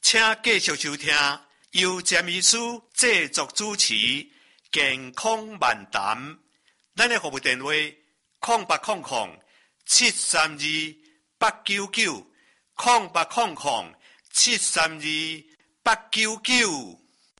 请继续收听由詹医师制作主持健康漫谈。咱的服务电话0800-732-899，0800-732-899。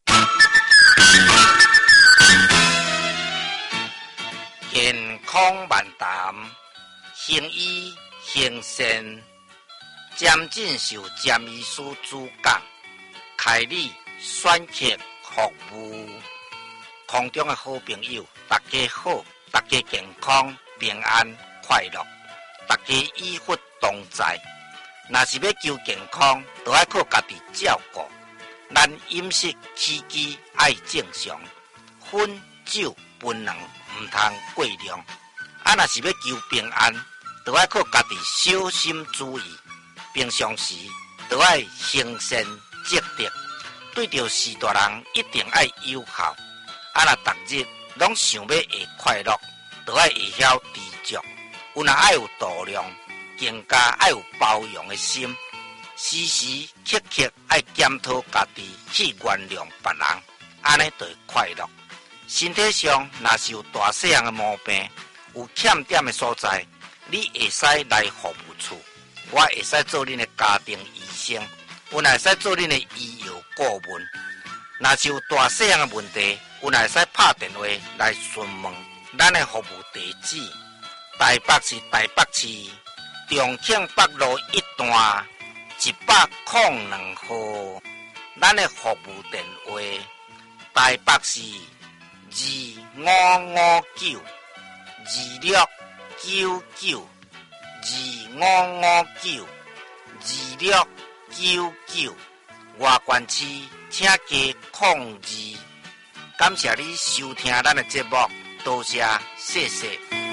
健康漫谈，行医行善，詹进修詹医师主讲，开立选客服务。空中的好朋友，大家好，大家健康平安快乐，大家医福同在。若是要求健康，就要靠家己照顾。咱饮食起居爱正常，烟酒槟榔唔通过量。若是要求平安，就要靠家己小心注意。平常时就要行善积德，对着事大人一定要友好。若逐日拢想要会快乐，就要会晓知足。有若爱有度量，更加爱有包容的心。时时刻刻爱检讨家己，去原谅别人，安尼就会快乐。身体上若是有大细项的毛病，有欠点的所在，你会使来服务处，我会使做恁的家庭医生，我会使做恁的医药顾问。若是有大细项的问题，我会使拍电话来询问。咱的服务地址：台北市台北市重庆北路一段102号。咱的服务电话：台北市2559259925592699。外县市请加02。感谢你收听咱的节目，多谢，谢谢。